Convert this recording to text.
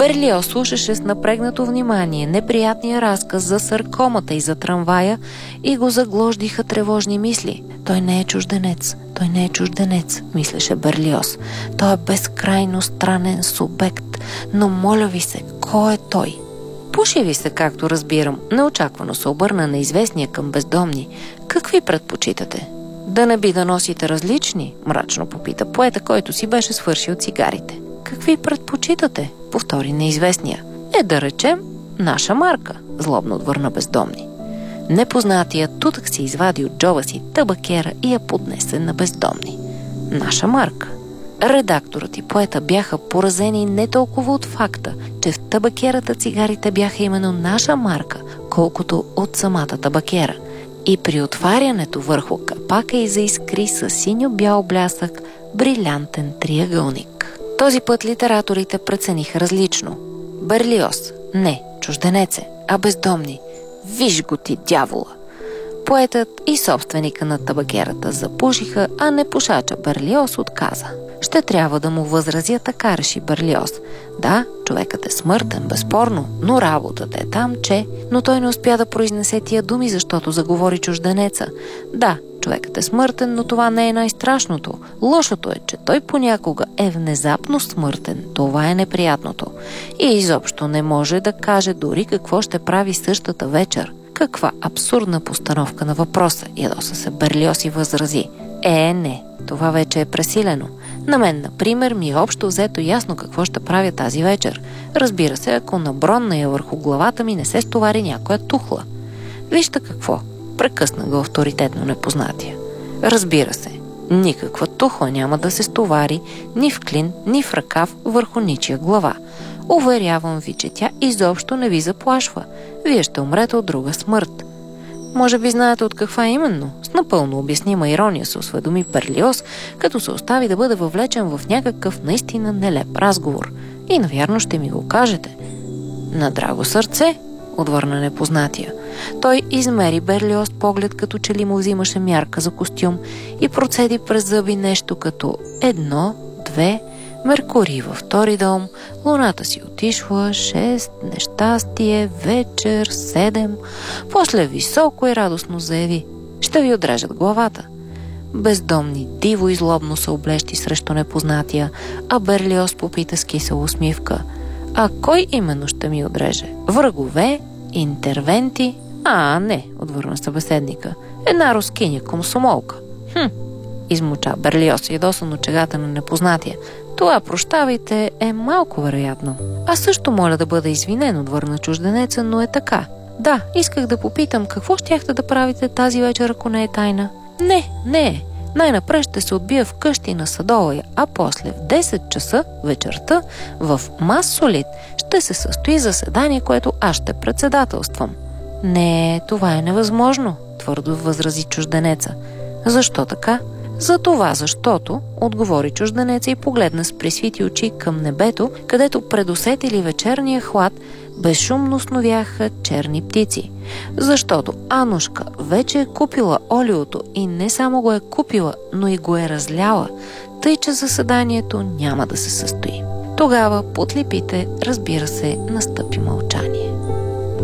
Берлиоз слушаше с напрегнато внимание неприятния разказ за саркомата и за трамвая и го заглождиха тревожни мисли. Той не е чужденец, той не е чужденец, мислеше Берлиоз. Той е безкрайно странен субект, но моля ви се, кой е той? Пуши ви се, както разбирам. Неочаквано се обърна неизвестния към бездомни. Какви предпочитате? Да не би да носите различни? Мрачно попита поета, който си беше свършил цигарите. Какви предпочитате? Повтори неизвестния. Да речем, наша марка, злобно отвърна бездомни. Непознатият тутък си извади от джоба си табакера и я поднесе на бездомни. Наша марка. Редакторът и поета бяха поразени не толкова от факта, че в табакерата цигарите бяха именно наша марка, колкото от самата табакера. И при отварянето върху капака й заискри със синьо-бял блясък брилянтен триъгълник. Този път литераторите прецениха различно. Берлиоз, не чужденеце, а бездомни. Виж го ти, дявола! Поетът и собственика на табакерата запушиха, а непушача Берлиоз отказа. Ще трябва да му възразя, така реши Берлиоз. Да, човекът е смъртен, безспорно, но работата е там, че... Но той не успя да произнесе тия думи, защото заговори чужденеца. Да, човекът е смъртен, но това не е най-страшното. Лошото е, че той понякога е внезапно смъртен. Това е неприятното. И изобщо не може да каже дори какво ще прави същата вечер. Каква абсурдна постановка на въпроса, ядоса се Берлиоз и възрази. Не, това вече е пресилено. На мен, например, ми е общо взето ясно какво ще правя тази вечер. Разбира се, ако на бронная върху главата ми не се стовари някоя тухла. Вижте какво, прекъсна го авторитетно непознатия. Разбира се, никаква тухла няма да се стовари ни в клин, ни в ръкав върху ничия глава. Уверявам ви, че тя изобщо не ви заплашва. Вие ще умрете от друга смърт. Може би знаете от каква именно? С напълно обяснима ирония се осведоми Берлиоз, като се остави да бъде въвлечен в някакъв наистина нелеп разговор. И навярно ще ми го кажете. На драго сърце, отвърна непознатия. Той измери Берлиоз поглед, като че ли му взимаше мярка за костюм и процеди през зъби нещо като 1, 2, Меркурий във втори дом, луната си отишла, 6, нещастие, вечер, 7. После високо и радостно заяви: ще ви отрежат главата. Бездомни диво и злобно се облещи срещу непознатия, а Берлиоз попита с кисела усмивка: а кой именно ще ми отреже? Врагове? Интервенти? Не, отвърна събеседника. Една рускиня комсомолка. Измуча Берлиоз ядосан от чегата на непознатия. Това, прощавайте, е малко вероятно. Аз също моля да бъда извинен, отвърна чужденеца, но е така. Да, исках да попитам, какво щяхте да правите тази вечер, ако не е тайна? Не. Най-напред ще се отбия вкъщи на Садовая, а после в 10 часа вечерта в Масолит ще се състои заседание, което аз ще председателствам. Не, това е невъзможно, твърдо възрази чужденеца. Защо така? Защото, отговори чужденеца и погледна с присвити очи към небето, където предусетили вечерния хлад безшумно сновяха черни птици. Защото Анушка вече е купила олиото и не само го е купила, но и го е разляла, тъй че заседанието няма да се състои. Тогава под липите, разбира се, настъпи мълчание.